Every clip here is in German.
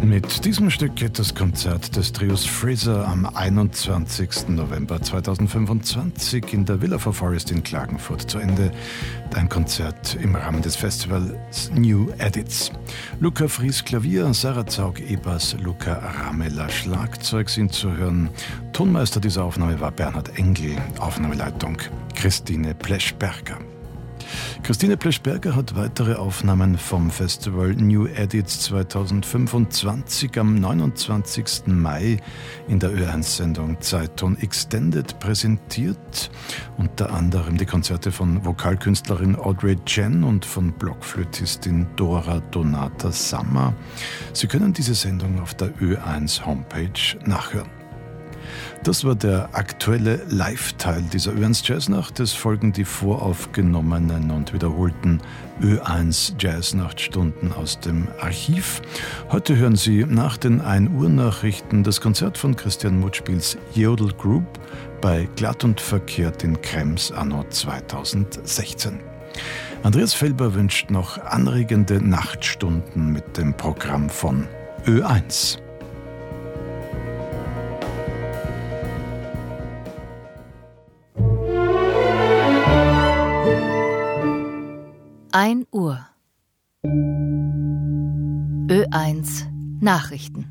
Mit diesem Stück geht das Konzert des Trios Freezer am 21. November 2025 in der Villa for Forest in Klagenfurt zu Ende. Ein Konzert im Rahmen des Festivals New Edits. Luca Fries Klavier, Sarah Zaug E-Bass, Luca Ramela Schlagzeug sind zu hören. Tonmeister dieser Aufnahme war Bernhard Engel, Aufnahmeleitung Christine Pleschberger. Christine Pleschberger hat weitere Aufnahmen vom Festival New Edits 2025 am 29. Mai in der Ö1-Sendung Zeitton Extended präsentiert. Unter anderem die Konzerte von Vokalkünstlerin Audrey Chen und von Blockflötistin Dora Donata Sammer. Sie können diese Sendung auf der Ö1 Homepage nachhören. Das war der aktuelle Live-Teil dieser Ö1 Jazznacht. Es folgen die voraufgenommenen und wiederholten Ö1 Jazznachtstunden aus dem Archiv. Heute hören Sie nach den 1 Uhr Nachrichten das Konzert von Christian Mutspiels Jodel Group bei Glatt und Verkehrt in Krems anno 2016. Andreas Felber wünscht noch anregende Nachtstunden mit dem Programm von Ö1. 1 Uhr. Ö1 Nachrichten.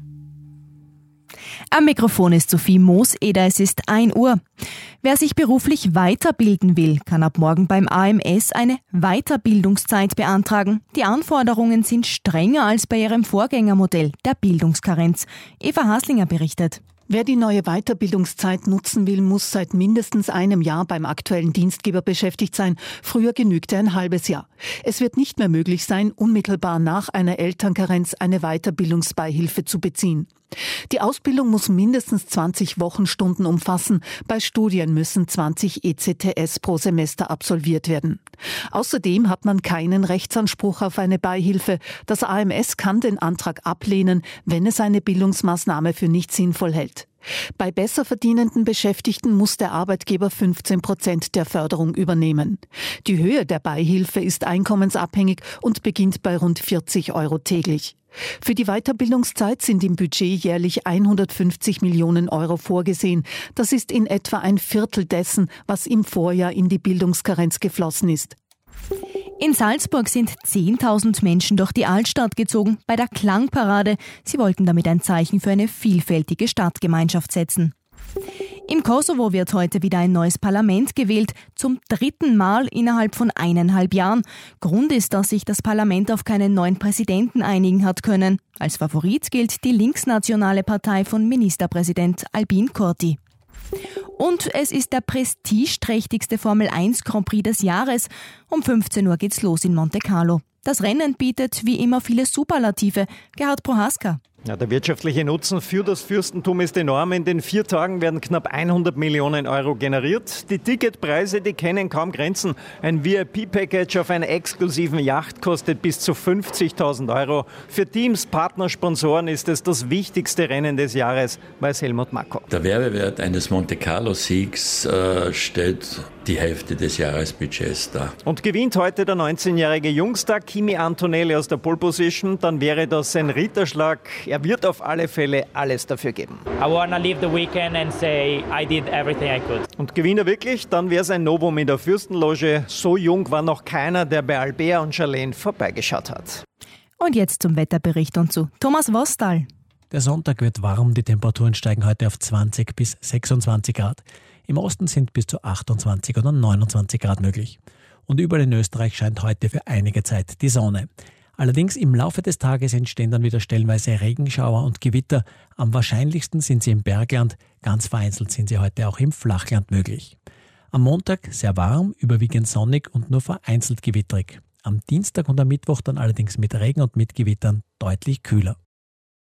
Am Mikrofon ist Sophie Mooseder, es ist 1 Uhr. Wer sich beruflich weiterbilden will, kann ab morgen beim AMS eine Weiterbildungszeit beantragen. Die Anforderungen sind strenger als bei ihrem Vorgängermodell, der Bildungskarenz. Eva Haslinger berichtet. Wer die neue Weiterbildungszeit nutzen will, muss seit mindestens einem Jahr beim aktuellen Dienstgeber beschäftigt sein. Früher genügte ein halbes Jahr. Es wird nicht mehr möglich sein, unmittelbar nach einer Elternkarenz eine Weiterbildungsbeihilfe zu beziehen. Die Ausbildung muss mindestens 20 Wochenstunden umfassen. Bei Studien müssen 20 ECTS pro Semester absolviert werden. Außerdem hat man keinen Rechtsanspruch auf eine Beihilfe. Das AMS kann den Antrag ablehnen, wenn es eine Bildungsmaßnahme für nicht sinnvoll hält. Bei besser verdienenden Beschäftigten muss der Arbeitgeber 15% der Förderung übernehmen. Die Höhe der Beihilfe ist einkommensabhängig und beginnt bei rund 40 € täglich. Für die Weiterbildungszeit sind im Budget jährlich 150 Millionen € vorgesehen. Das ist in etwa ein Viertel dessen, was im Vorjahr in die Bildungskarenz geflossen ist. In Salzburg sind 10.000 Menschen durch die Altstadt gezogen bei der Klangparade. Sie wollten damit ein Zeichen für eine vielfältige Stadtgemeinschaft setzen. Im Kosovo wird heute wieder ein neues Parlament gewählt, zum 3. Mal innerhalb von 1,5 Jahren. Grund ist, dass sich das Parlament auf keinen neuen Präsidenten einigen hat können. Als Favorit gilt die linksnationale Partei von Ministerpräsident Albin Kurti. Und es ist der prestigeträchtigste Formel 1 Grand Prix des Jahres. Um 15 Uhr geht's los in Monte Carlo. Das Rennen bietet wie immer viele Superlative. Gerhard Prohaska. Ja, der wirtschaftliche Nutzen für das Fürstentum ist enorm. In den 4 Tagen werden knapp 100 Millionen € generiert. Die Ticketpreise, die kennen kaum Grenzen. Ein VIP-Package auf einer exklusiven Yacht kostet bis zu 50.000 €. Für Teams, Partner, Sponsoren ist es das wichtigste Rennen des Jahres, weiß Helmut Marko. Der Werbewert eines Monte Carlo-Siegs stellt die Hälfte des Jahresbudgets dar. Und gewinnt heute der 19-jährige Jungstar Kimi Antonelli aus der Pole Position, dann wäre das ein Ritterschlag. Er wird auf alle Fälle alles dafür geben. I wanna leave the weekend and say I did everything I could. Und gewinnt er wirklich, dann wäre es ein Novum in der Fürstenloge. So jung war noch keiner, der bei Albert und Charlene vorbeigeschaut hat. Und jetzt zum Wetterbericht und zu Thomas Wostal. Der Sonntag wird warm, die Temperaturen steigen heute auf 20 bis 26 Grad. Im Osten sind bis zu 28 oder 29 Grad möglich. Und überall in Österreich scheint heute für einige Zeit die Sonne. Allerdings im Laufe des Tages entstehen dann wieder stellenweise Regenschauer und Gewitter. Am wahrscheinlichsten sind sie im Bergland, ganz vereinzelt sind sie heute auch im Flachland möglich. Am Montag sehr warm, überwiegend sonnig und nur vereinzelt gewitterig. Am Dienstag und am Mittwoch dann allerdings mit Regen und mit Gewittern deutlich kühler.